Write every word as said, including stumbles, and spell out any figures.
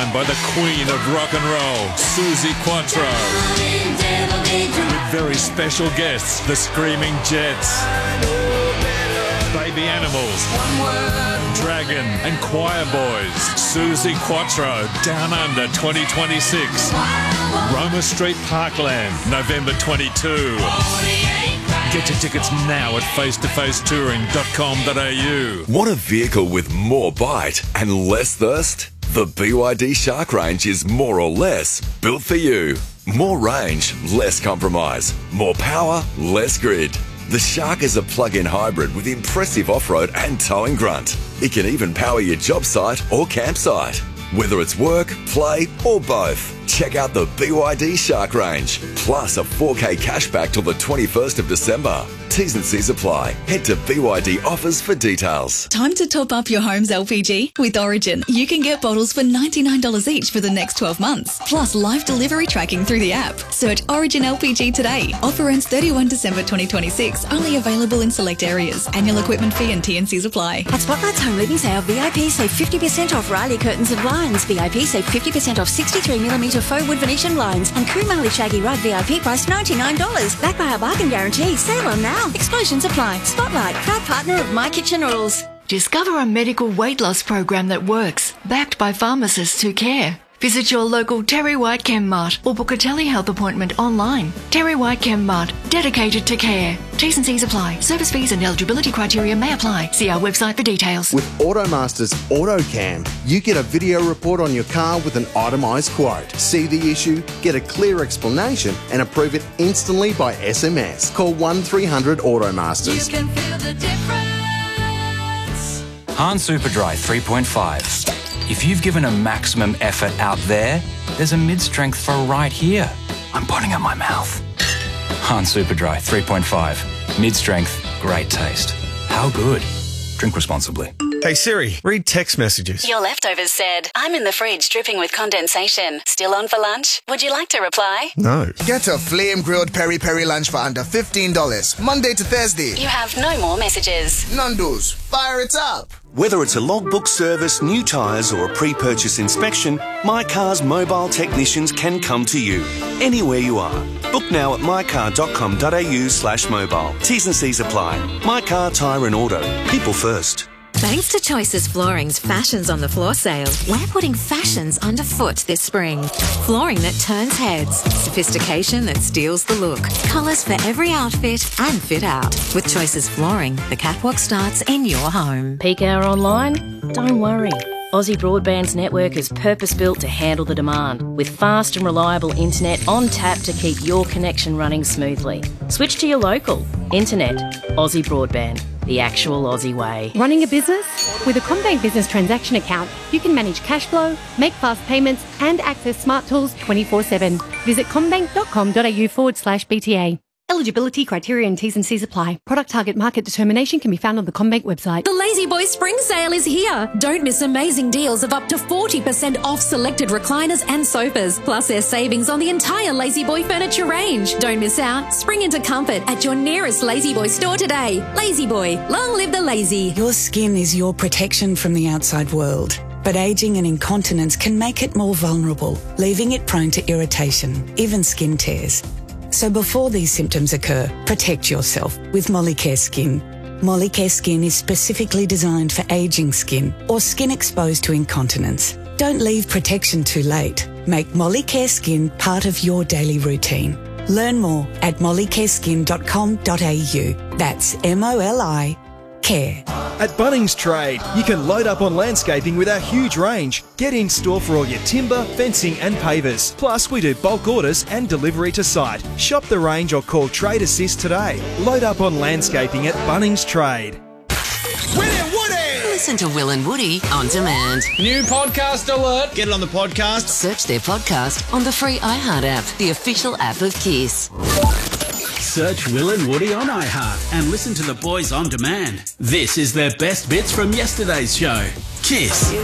headlined by the queen of rock and roll, Suzi Quatro. With very special guests, the Screaming Jets, Baby Animals, Dragon and Choir Boys. Suzi Quatro, Down Under twenty twenty-six. Roma Street Parkland, November twenty-second. Get your tickets now at face to face touring dot com dot a u. Want a vehicle with more bite and less thirst? The B Y D Shark range is more or less built for you. More range, less compromise. More power, less grid. The Shark is a plug-in hybrid with impressive off-road and towing grunt. It can even power your job site or campsite. Whether it's work, play or both, check out the B Y D Shark range. Plus a four K cashback till the twenty-first of December. T's and C's apply. Head to B Y D offers for details. Time to top up your home's L P G? With Origin, you can get bottles for ninety-nine dollars each for the next twelve months. Plus live delivery tracking through the app. Search Origin L P G today. Offer ends thirty-first of December twenty twenty-six. Only available in select areas. Annual equipment fee and T and C's apply. At Spotlight's Home Living Sale, V I P save fifty percent off Riley curtains and blinds. V I P save fifty percent off sixty-three millimetre faux wood Venetian blinds. And Kumali Shaggy Rug V I P price ninety-nine dollars. Backed by our bargain guarantee. Sale on now. Exclusions apply. Spotlight, proud partner of My Kitchen Rules. Discover a medical weight loss program that works, backed by pharmacists who care. Visit your local Terry White Chem Mart or book a telehealth appointment online. Terry White Chem Mart, dedicated to care. T's and C's apply. Service fees and eligibility criteria may apply. See our website for details. With Automaster's AutoCam, you get a video report on your car with an itemised quote. See the issue, get a clear explanation and approve it instantly by S M S. Call one three hundred Automasters. You can feel the difference. Han Superdry three point five. If you've given a maximum effort out there, there's a mid-strength for right here. I'm putting up my mouth. Han Superdry three point five. Mid-strength, great taste. How good? Drink responsibly. Hey Siri, read text messages. Your leftovers said, I'm in the fridge dripping with condensation. Still on for lunch? Would you like to reply? No. Get a flame grilled peri peri lunch for under fifteen dollars, Monday to Thursday. You have no more messages. Nando's, fire it up. Whether it's a logbook service, new tyres or a pre-purchase inspection, My Car's mobile technicians can come to you, anywhere you are. Book now at my car dot com dot a u slash mobile. T's and C's apply. My Car, Tyre and Auto. People first. Thanks to Choices Flooring's Fashions on the Floor sale, we're putting fashions underfoot this spring. Flooring that turns heads, sophistication that steals the look, colours for every outfit and fit out. With Choices Flooring, the catwalk starts in your home. Peak hour online? Don't worry. Aussie Broadband's network is purpose-built to handle the demand, with fast and reliable internet on tap to keep your connection running smoothly. Switch to your local. Internet. Aussie Broadband. The actual Aussie way. Running a business? With a CommBank Business Transaction Account, you can manage cash flow, make fast payments and access smart tools twenty-four seven. Visit commbank dot com dot a u forward slash B T A. Eligibility, criteria and T's and C's apply. Product target market determination can be found on the CommBank website. The Lazy Boy Spring Sale is here. Don't miss amazing deals of up to forty percent off selected recliners and sofas. Plus there's savings on the entire Lazy Boy furniture range. Don't miss out. Spring into comfort at your nearest Lazy Boy store today. Lazy Boy, long live the lazy. Your skin is your protection from the outside world. But ageing and incontinence can make it more vulnerable, leaving it prone to irritation, even skin tears. So before these symptoms occur, protect yourself with Molicare Skin. Molicare Skin is specifically designed for ageing skin or skin exposed to incontinence. Don't leave protection too late. Make Molicare Skin part of your daily routine. Learn more at molicare skin dot com dot a u. That's M O L I care. At Bunnings Trade, you can load up on landscaping with our huge range. Get in store for all your timber, fencing and pavers. Plus, we do bulk orders and delivery to site. Shop the range or call Trade Assist today. Load up on landscaping at Bunnings Trade. Listen to Will and Woody on demand. New podcast alert. Get it on the podcast. Search their podcast on the free iHeart app, the official app of Kiss. Search Will and Woody on iHeart and listen to the boys on demand. This is their best bits from yesterday's show. Kiss.